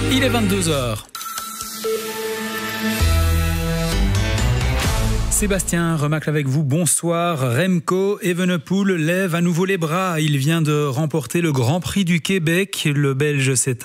Il est 22h. Sébastien Remacle avec vous, bonsoir. Remco Evenepoel lève à nouveau les bras. Il vient de remporter le Grand Prix du Québec. Le Belge s'est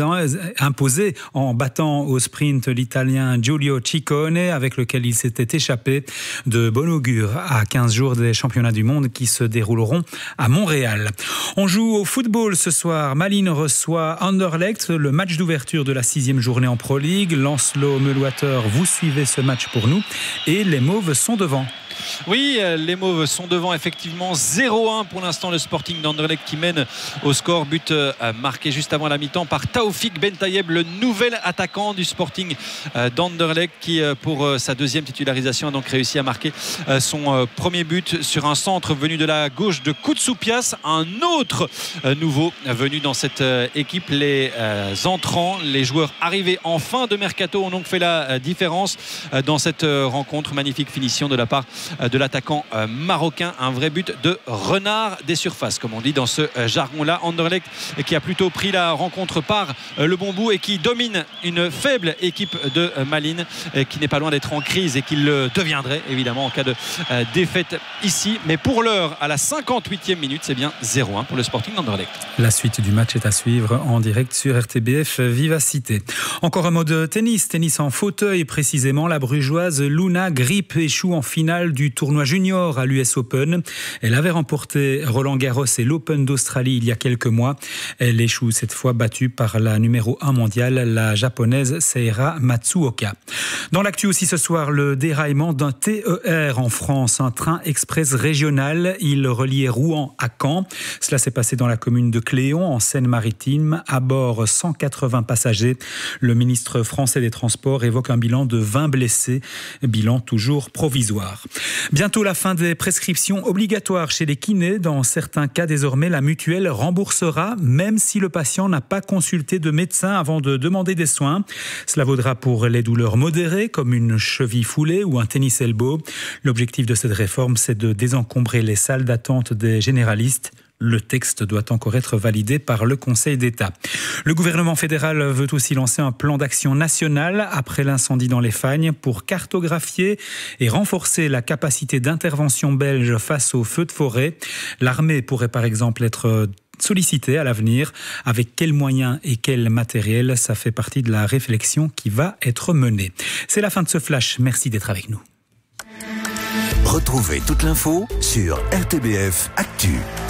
imposé en battant au sprint l'Italien Giulio Ciccone, avec lequel il s'était échappé. De bon augure à 15 jours des championnats du monde qui se dérouleront à Montréal. On joue au football ce soir. Malines reçoit Anderlecht, le match d'ouverture de la 6e journée en Pro League. Lancelot-Meulwater, vous suivez ce match pour nous. Et les Mauves sont devant. Oui, les Mauves sont devant effectivement 0-1 pour l'instant. Le Sporting d'Anderlecht qui mène au score. But marqué juste avant la mi-temps par Taoufik Bentayeb, le nouvel attaquant du Sporting d'Anderlecht qui pour sa deuxième titularisation a donc réussi à marquer son premier but sur un centre venu de la gauche de Koutsoupias. Un autre nouveau venu dans cette équipe. Les entrants, les joueurs arrivés en fin de mercato ont donc fait la différence dans cette rencontre. Magnifique finition de la part de l'attaquant marocain, un vrai but de renard des surfaces, comme on dit dans ce jargon-là. Anderlecht qui a plutôt pris la rencontre par le bon bout et qui domine une faible équipe de Malines qui n'est pas loin d'être en crise et qui le deviendrait évidemment en cas de défaite ici. Mais pour l'heure, à la 58e minute, c'est bien 0-1 pour le Sporting d'Anderlecht. La suite du match est à suivre en direct sur RTBF Vivacité. Encore un mot de tennis en fauteuil précisément. La brugeoise Luna Grip échoue en finale du tournoi junior à l'US Open. Elle avait remporté Roland Garros et l'Open d'Australie il y a quelques mois. Elle échoue cette fois, battue par la numéro 1 mondiale, la japonaise Seira Matsuoka. Dans l'actu aussi ce soir, le déraillement d'un TER en France, un train express régional. Il reliait Rouen à Caen. Cela s'est passé dans la commune de Cléon, en Seine-Maritime. À bord, 180 passagers. Le ministre français des Transports évoque un bilan de 20 blessés. Bilan toujours provisoire. Bientôt la fin des prescriptions obligatoires chez les kinés. Dans certains cas, désormais, la mutuelle remboursera, même si le patient n'a pas consulté de médecin avant de demander des soins. Cela vaudra pour les douleurs modérées, comme une cheville foulée ou un tennis elbow. L'objectif de cette réforme, c'est de désencombrer les salles d'attente des généralistes. Le texte doit encore être validé par le Conseil d'État. Le gouvernement fédéral veut aussi lancer un plan d'action national après l'incendie dans les Fagnes pour cartographier et renforcer la capacité d'intervention belge face aux feux de forêt. L'armée pourrait par exemple être sollicitée à l'avenir. Avec quels moyens et quel matériel? Ça fait partie de la réflexion qui va être menée. C'est la fin de ce flash. Merci d'être avec nous. Retrouvez toute l'info sur RTBF Actu.